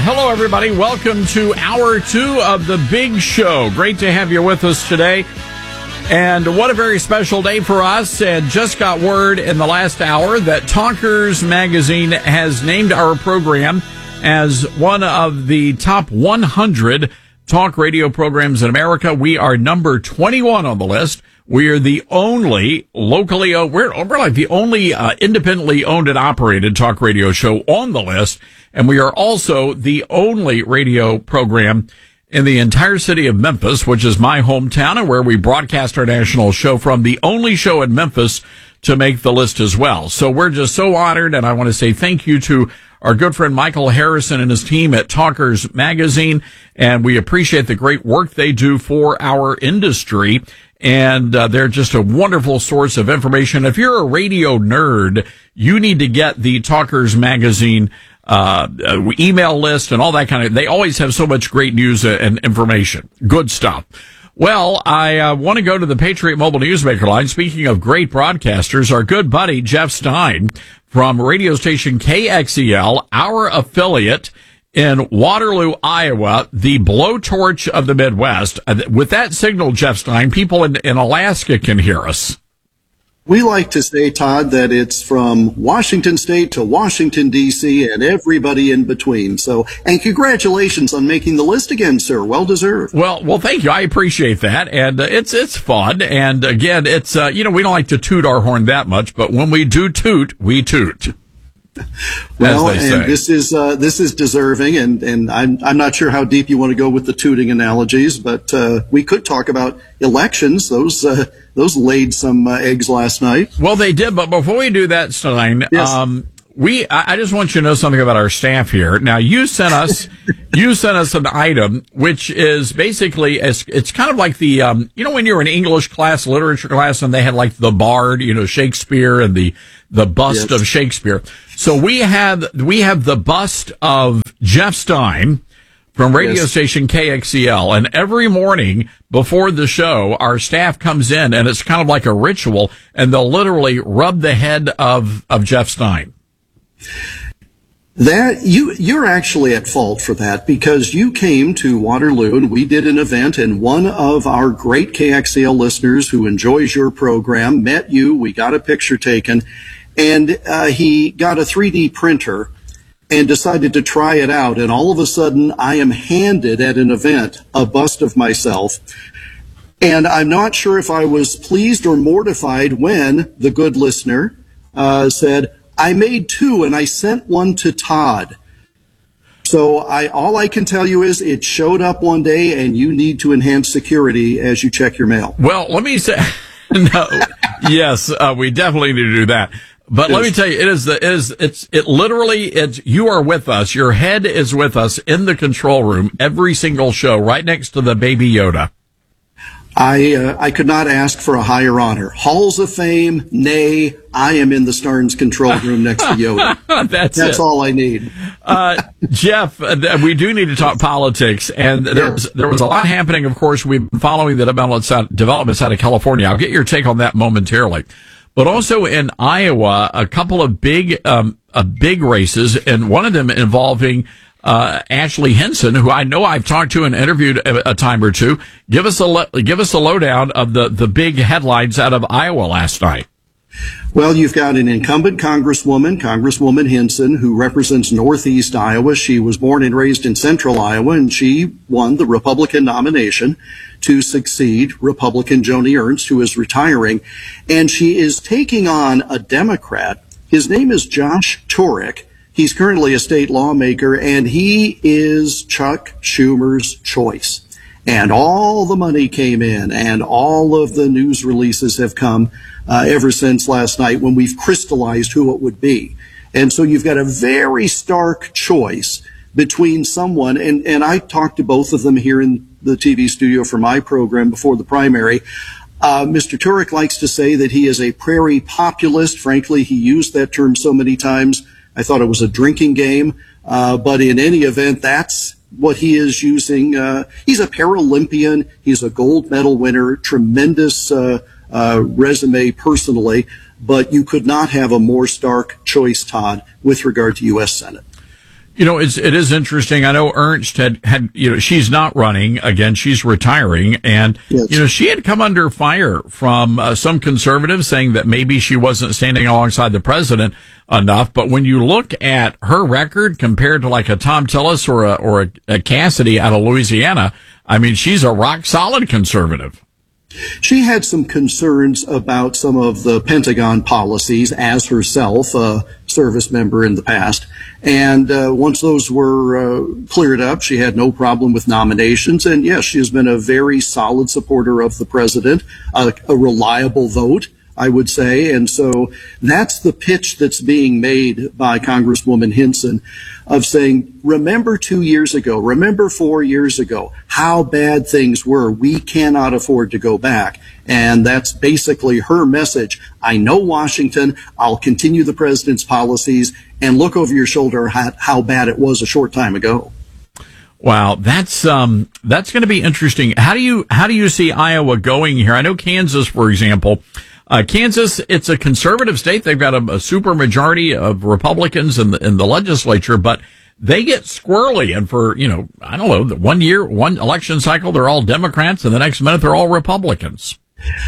Hello, everybody. Welcome to Hour 2 of The Big Show. Great to have you with us today. And what a very special day for us. And just got word in the last hour that Talkers Magazine has named our program as one of the top 100 talk radio programs in America. We are number 21 on the list. We are the only locally owned, we're like the only independently owned and operated talk radio show on the list. And we are also the only radio program in the entire city of Memphis, which is my hometown and where we broadcast our national show from, the only show in Memphis to make the list as well. So we're just so honored, and I want to say thank you to our good friend Michael Harrison and his team at Talkers Magazine, and we appreciate the great work they do for our industry. And they're just a wonderful source of information. If you're a radio nerd, you need to get the Talkers Magazine email list and all that kind of. They always have so much great news and information. Good stuff. Well, I want to go to the Patriot Mobile Newsmaker line. Speaking of great broadcasters, our good buddy Jeff Stein from radio station KXEL, our affiliate in Waterloo, Iowa, the blowtorch of the Midwest. With that signal, Jeff Stein, people in Alaska can hear us. We like to say, Todd, that it's from Washington State to Washington, D.C., and everybody in between. So, and congratulations on making the list again, sir. Well deserved. Well, thank you. I appreciate that. And it's fun. And again, it's, we don't like to toot our horn that much, but when we do toot, we toot. Well, and this is deserving, and I'm not sure how deep you want to go with the tooting analogies, but we could talk about elections. Those laid some eggs last night. Well, they did, but before we do that, Stein, yes. I just want you to know something about our staff here. Now, you sent us an item which is basically it's kind of like the when you're in English class, literature class, and they had like the Bard, Shakespeare and the bust of Shakespeare. So we have the bust of Jeff Stein from radio station KXEL, and every morning before the show, our staff comes in, and it's kind of like a ritual, and they'll literally rub the head of Jeff Stein. That you're actually at fault for that, because you came to Waterloo and we did an event, and one of our great KXEL listeners who enjoys your program met you. We got a picture taken, and he got a 3D printer and decided to try it out. And all of a sudden, I am handed at an event a bust of myself. And I'm not sure if I was pleased or mortified when the good listener said, I made two and I sent one to Todd. So all I can tell you is it showed up one day, and you need to enhance security as you check your mail. Well, let me say, no, yes, we definitely need to do that. But let me tell you, you are with us. Your head is with us in the control room every single show, right next to the baby Yoda. I could not ask for a higher honor. Halls of Fame, nay, I am in the Starnes control room next to Yoda. That's all I need. Jeff, we do need to talk politics, and there was a lot happening. Of course, we've been following the developments out of California. I'll get your take on that momentarily. But also in Iowa, a couple of big races, and one of them involving Ashley Hinson, who I know I've talked to and interviewed a time or two. Give us a lowdown of the big headlines out of Iowa last night. Well, you've got an incumbent Congresswoman Hinson, who represents Northeast Iowa. She was born and raised in Central Iowa, and she won the Republican nomination to succeed Republican Joni Ernst, who is retiring. And she is taking on a Democrat. His name is Josh Turek. He's currently a state lawmaker, and he is Chuck Schumer's choice. And all the money came in, and all of the news releases have come ever since last night, when we've crystallized who it would be. And so you've got a very stark choice between someone, and I talked to both of them here in the TV studio for my program before the primary. Mr. Turek likes to say that he is a prairie populist. Frankly, he used that term so many times, I thought it was a drinking game. But in any event, that's what he is using. He's a Paralympian. He's a gold medal winner, tremendous resume personally, but you could not have a more stark choice, Todd, with regard to U.S. Senate. It is interesting. I know Ernst had, she's not running again. She's retiring. And, Yes. she had come under fire from some conservatives saying that maybe she wasn't standing alongside the president enough. But when you look at her record compared to like a Tom Tillis or a Cassidy out of Louisiana, I mean, she's a rock solid conservative. She had some concerns about some of the Pentagon policies as herself, a service member in the past. And once those were cleared up, she had no problem with nominations. And yes, she has been a very solid supporter of the president, a reliable vote, I would say. And so that's the pitch that's being made by Congresswoman Hinson of saying, remember 2 years ago, remember 4 years ago, how bad things were. We cannot afford to go back. And that's basically her message. I know Washington. I'll continue the president's policies and look over your shoulder at how bad it was a short time ago. Wow, that's going to be interesting. How do you see Iowa going here? I know Kansas, for example. Kansas, it's a conservative state. They've got a super majority of Republicans in the legislature, but they get squirrely. And for, I don't know, 1 year, one election cycle, they're all Democrats, and the next minute they're all Republicans.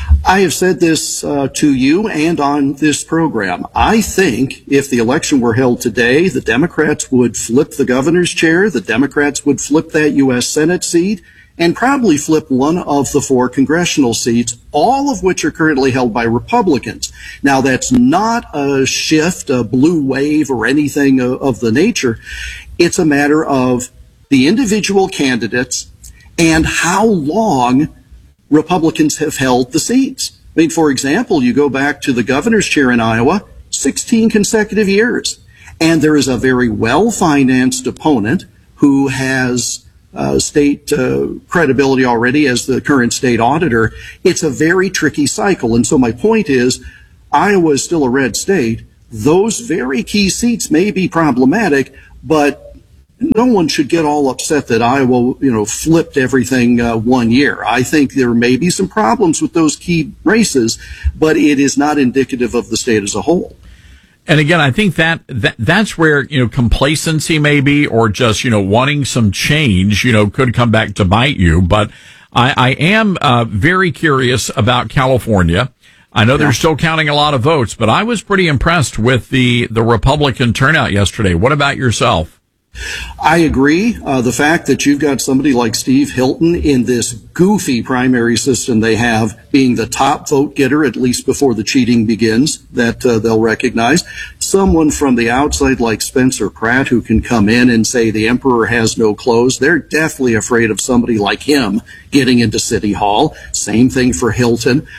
I have said this to you and on this program. I think if the election were held today, the Democrats would flip the governor's chair, the Democrats would flip that U.S. Senate seat, and probably flip one of the 4 congressional seats, all of which are currently held by Republicans. Now, that's not a shift, a blue wave, or anything of the nature. It's a matter of the individual candidates and how long Republicans have held the seats. I mean, for example, you go back to the governor's chair in Iowa, 16 consecutive years. And there is a very well-financed opponent who has state credibility already as the current state auditor. It's a very tricky cycle. And so my point is, Iowa is still a red state. Those very key seats may be problematic, but no one should get all upset that Iowa, flipped everything 1 year. I think there may be some problems with those key races, but it is not indicative of the state as a whole. And again, I think that's where, complacency maybe, or just, wanting some change, could come back to bite you. But I am very curious about California. I know they're still counting a lot of votes, but I was pretty impressed with the Republican turnout yesterday. What about yourself? I agree. The fact that you've got somebody like Steve Hilton in this goofy primary system they have being the top vote getter, at least before the cheating begins, that they'll recognize. Someone from the outside like Spencer Pratt who can come in and say the emperor has no clothes. They're definitely afraid of somebody like him getting into City Hall. Same thing for Hilton.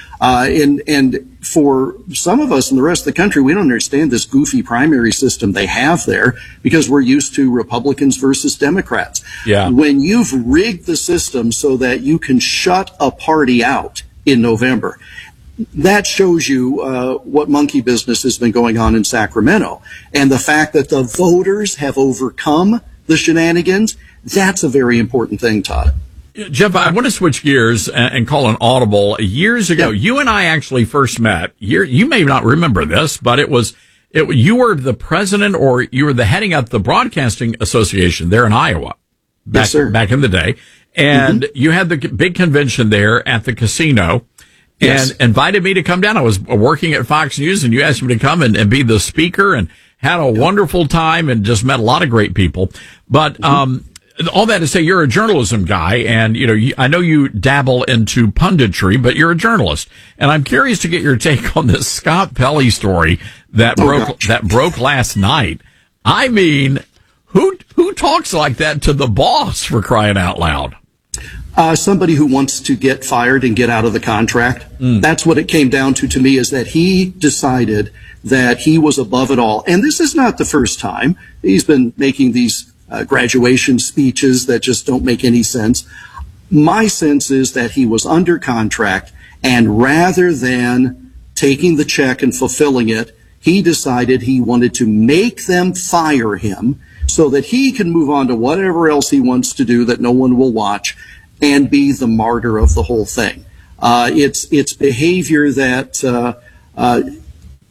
And for some of us in the rest of the country, we don't understand this goofy primary system they have there because we're used to Republicans versus Democrats. Yeah. When you've rigged the system so that you can shut a party out in November, that shows you what monkey business has been going on in Sacramento. And the fact that the voters have overcome the shenanigans, that's a very important thing, Todd. Jeff, I want to switch gears and call an audible. Years ago, you and I actually first met. You may not remember this, but you were the president, or you were the heading up the Broadcasting Association there in Iowa back in the day. And you had the big convention there at the casino and invited me to come down. I was working at Fox News, and you asked me to come and be the speaker, and had a wonderful time and just met a lot of great people. But, all that to say, you're a journalism guy, and I know you dabble into punditry, but you're a journalist, and I'm curious to get your take on this Scott Pelley story that broke last night. I mean, who talks like that to the boss, for crying out loud? Somebody who wants to get fired and get out of the contract. That's what it came down to me, is that he decided that he was above it all. And this is not the first time. He's been making these graduation speeches that just don't make any sense. My sense is that he was under contract, and rather than taking the check and fulfilling it, he decided he wanted to make them fire him so that he can move on to whatever else he wants to do that no one will watch and be the martyr of the whole thing. It's behavior that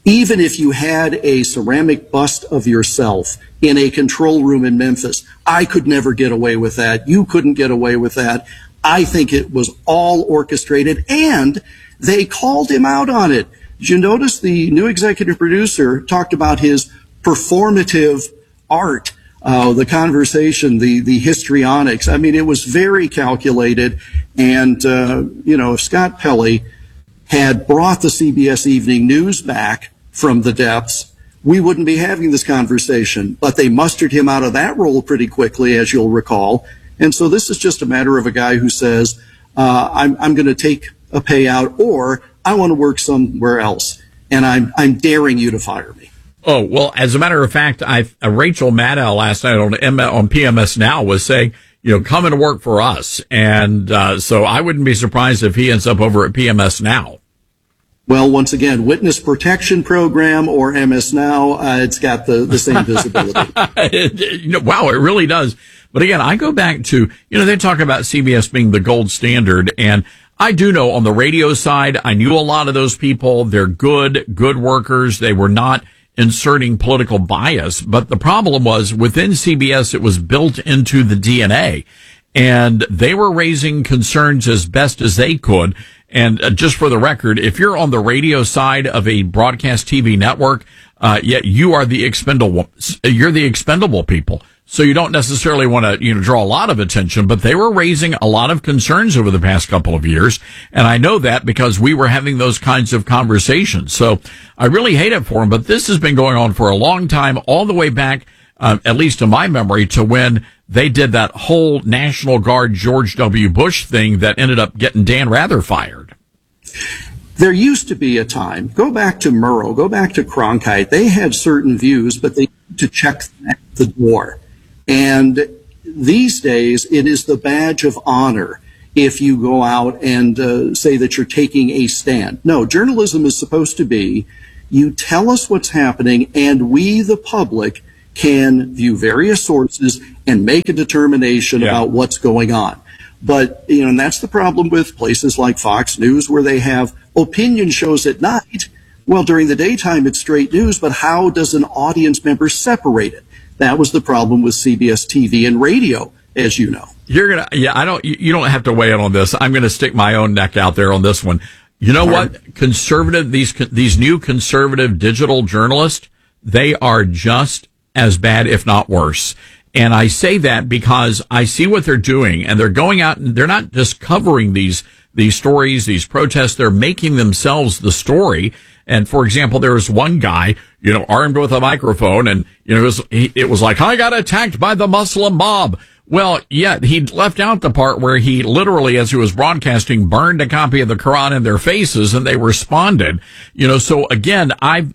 Even if you had a ceramic bust of yourself in a control room in Memphis, I could never get away with that. You couldn't get away with that. I think it was all orchestrated, and they called him out on it. Did you notice the new executive producer talked about his performative art, the conversation, the histrionics? I mean, it was very calculated. And, if Scott Pelley had brought the CBS Evening News back from the depths, we wouldn't be having this conversation. But they mustered him out of that role pretty quickly, as you'll recall. And so this is just a matter of a guy who says, I'm going to take a payout, or I want to work somewhere else, and I'm daring you to fire me. Oh, well, as a matter of fact, Rachel Maddow last night on PMS Now was saying, come and work for us. And so I wouldn't be surprised if he ends up over at PMS Now. Well, once again, Witness Protection Program or MS Now, it's got the same visibility. Wow, it really does. But again, I go back to, they talk about CBS being the gold standard, and I do know on the radio side, I knew a lot of those people. They're good workers. They were not inserting political bias. But the problem was within CBS, it was built into the DNA, and they were raising concerns as best as they could. And just for the record, if you're on the radio side of a broadcast TV network, yet you are you're the expendable people. So you don't necessarily want to, draw a lot of attention, but they were raising a lot of concerns over the past couple of years. And I know that because we were having those kinds of conversations. So I really hate it for them, but this has been going on for a long time, all the way back, at least to my memory, to when they did that whole National Guard George W. Bush thing that ended up getting Dan Rather fired. There used to be a time, go back to Murrow, go back to Cronkite, they had certain views, but they had to check them at the door. And these days, it is the badge of honor if you go out and say that you're taking a stand. No, journalism is supposed to be, you tell us what's happening, and we, the public, can view various sources and make a determination about what's going on. But, and that's the problem with places like Fox News, where they have opinion shows at night. Well, during the daytime, it's straight news, but how does an audience member separate it? That was the problem with CBS TV and radio, as you know. You don't have to weigh in on this. I'm going to stick my own neck out there on this one. You know what? These new conservative digital journalists, they are just as bad, if not worse. And I say that because I see what they're doing, and they're going out and they're not just covering these stories, these protests. They're making themselves the story. And for example, there was one guy, armed with a microphone, and, it was like, I got attacked by the Muslim mob. Well, yeah, he left out the part where he literally, as he was broadcasting, burned a copy of the Quran in their faces, and they responded. So again,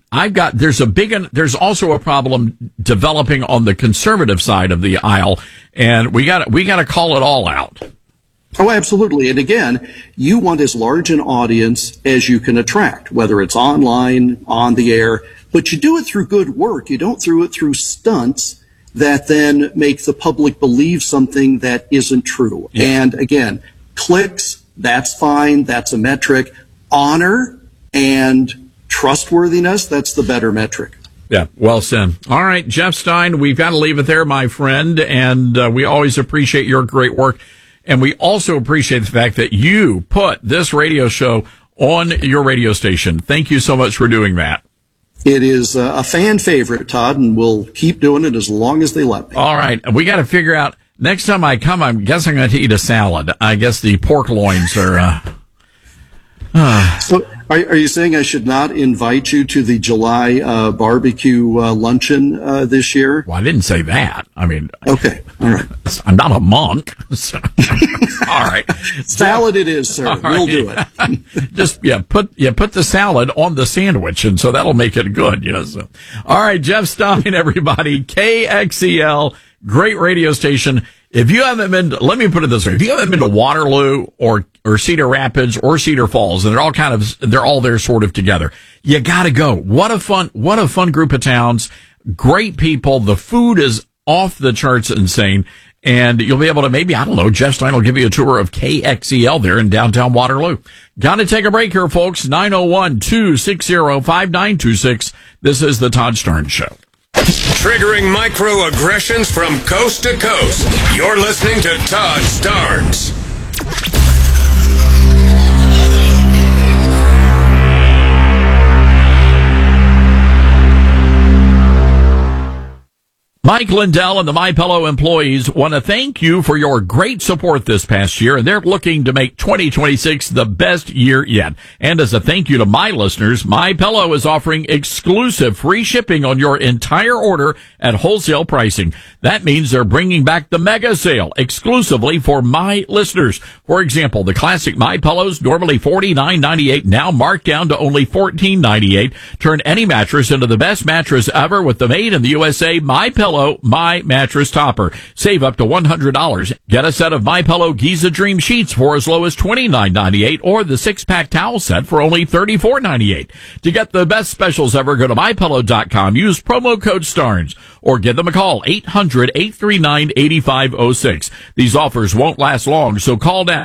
there's also a problem developing on the conservative side of the aisle, and we got to call it all out. Oh, absolutely. And again, you want as large an audience as you can attract, whether it's online, on the air, but you do it through good work. You don't do it through stunts that then make the public believe something that isn't true. Yeah. And again, clicks, that's fine. That's a metric. Honor and trustworthiness, that's the better metric. Yeah, well said. All right, Jeff Stein, we've got to leave it there, my friend. And we always appreciate your great work. And we also appreciate the fact that you put this radio show on your radio station. Thank you so much for doing that. It is a fan favorite, Todd, and we'll keep doing it as long as they let me. All right. We got to figure out, next time I come, I guess I'm going to eat a salad. I guess the pork loins are... So are you saying I should not invite you to the July barbecue luncheon this year? Well, I didn't say that. I mean... Okay. All right. I'm not a monk. So. All right. Salad it is, sir. We'll do it. Just, put the salad on the sandwich, and so that'll make it good, So. All right, Jeff Stein, everybody. KXEL, great radio station. If you haven't been, let me put it this way. If you haven't been to Waterloo or Cedar Rapids or Cedar Falls, and they're all there sort of together, you gotta go. What a fun group of towns. Great people. The food is off the charts insane. And you'll be able to maybe, I don't know, Jeff Stein will give you a tour of KXEL there in downtown Waterloo. Got to take a break here, folks. 901-260-5926. This is the Todd Starnes Show. Triggering microaggressions from coast to coast. You're listening to Todd Starnes. Mike Lindell and the MyPillow employees want to thank you for your great support this past year, and they're looking to make 2026 the best year yet. And as a thank you to my listeners, MyPillow is offering exclusive free shipping on your entire order at wholesale pricing. That means they're bringing back the mega sale exclusively for my listeners. For example, the classic MyPillows, normally $49.98, now marked down to only $14.98. Turn any mattress into the best mattress ever with the made in the USA MyPillow My Mattress Topper. Save up to $100. Get a set of MyPillow Giza Dream Sheets for as low as $29.98 or the 6-pack towel set for only $34.98. To get the best specials ever, go to MyPillow.com. Use promo code STARNS or give them a call, 800-839-8506. These offers won't last long, so call now,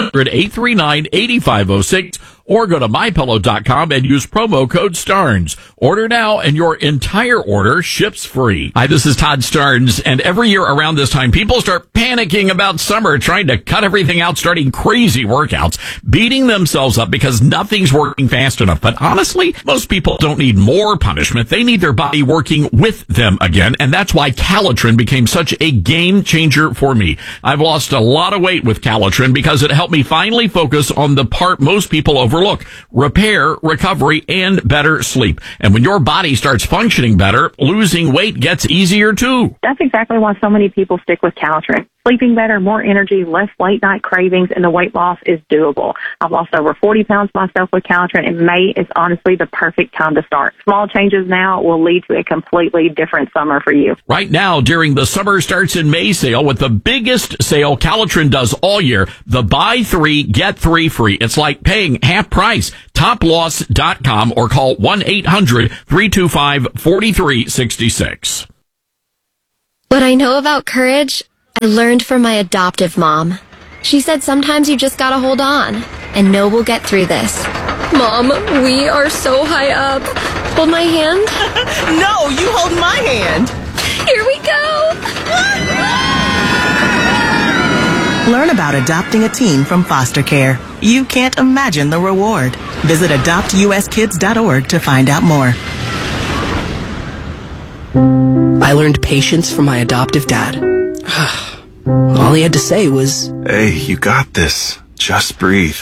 800-839-8506. Or go to MyPillow.com and use promo code STARNS. Order now and your entire order ships free. Hi, this is Todd Starnes, and every year around this time, people start panicking about summer, trying to cut everything out, starting crazy workouts, beating themselves up because nothing's working fast enough. But honestly, most people don't need more punishment. They need their body working with them again, and that's why Calitrin became such a game changer for me. I've lost a lot of weight with Calitrin because it helped me finally focus on the part most people overlook: repair, recovery, and better sleep. And when your body starts functioning better, losing weight gets easier too. That's exactly why so many people stick with Calitrin. Sleeping better, more energy, less late night cravings, and the weight loss is doable. I've lost over 40 pounds myself with Calitrin, and May is honestly the perfect time to start. Small changes now will lead to a completely different summer for you. Right now, during the Summer Starts in May sale, with the biggest sale Calitrin does all year, the buy 3, get 3 free. It's like paying half price. TopLoss.com or call 1-800-325-4366. What I know about courage, I learned from my adoptive mom. She said sometimes you just gotta hold on and know we'll get through this. Mom, we are so high up. Hold my hand. No, you hold my hand. Here we go. Learn about adopting a teen from foster care. You can't imagine the reward. Visit adoptuskids.org to find out more. I learned patience from my adoptive dad. All he had to say was, "Hey, you got this. Just breathe."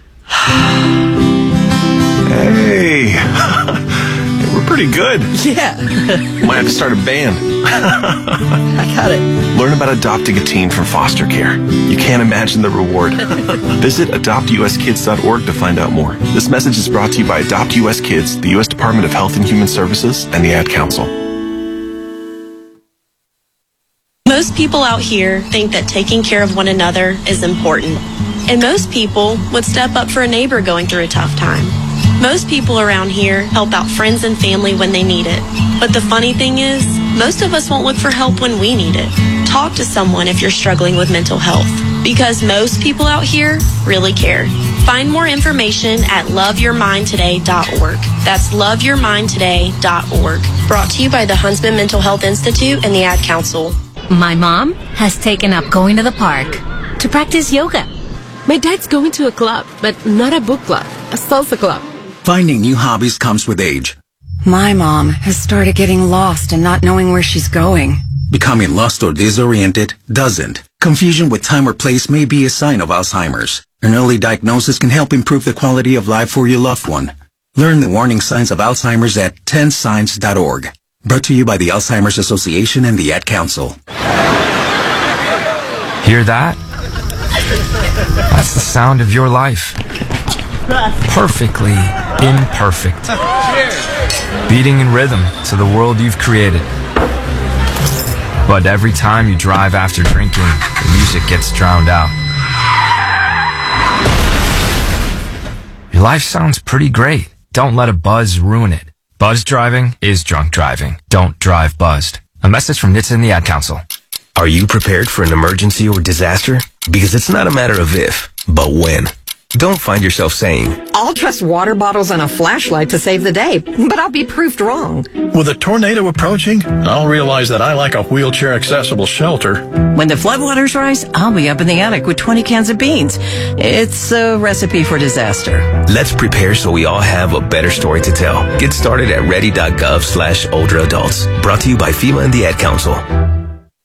Hey, we're pretty good. yeah, Might have to start a band. I got it. Learn about adopting a teen from foster care. You can't imagine the reward. Visit adoptuskids.org to find out more. This message is brought to you by Adopt US Kids, the U.S. Department of Health and Human Services, and the Ad Council. Most people out here think that taking care of one another is important. And most people would step up for a neighbor going through a tough time. Most people around here help out friends and family when they need it. But the funny thing is, most of us won't look for help when we need it. Talk to someone if you're struggling with mental health, because most people out here really care. Find more information at loveyourmindtoday.org. That's loveyourmindtoday.org. Brought to you by the Huntsman Mental Health Institute and the Ad Council. My mom has taken up going to the park to practice yoga. My dad's going to a club, but not a book club, a salsa club. Finding new hobbies comes with age. My mom has started getting lost and not knowing where she's going. Becoming lost or disoriented doesn't. Confusion with time or place may be a sign of Alzheimer's. An early diagnosis can help improve the quality of life for your loved one. Learn the warning signs of Alzheimer's at 10signs.org. Brought to you by the Alzheimer's Association and the Ad Council. Hear that? That's the sound of your life. Perfectly imperfect. Beating in rhythm to the world you've created. But every time you drive after drinking, the music gets drowned out. Your life sounds pretty great. Don't let a buzz ruin it. Buzz driving is drunk driving. Don't drive buzzed. A message from NHTSA and the Ad Council. Are you prepared for an emergency or disaster? Because it's not a matter of if, but when. Don't find yourself saying, I'll trust water bottles and a flashlight to save the day, but I'll be proved wrong. With a tornado approaching, I'll realize that I lack a wheelchair-accessible shelter. When the floodwaters rise, I'll be up in the attic with 20 cans of beans. It's a recipe for disaster. Let's prepare so we all have a better story to tell. Get started at ready.gov/older adults. Brought to you by FEMA and the Ad Council.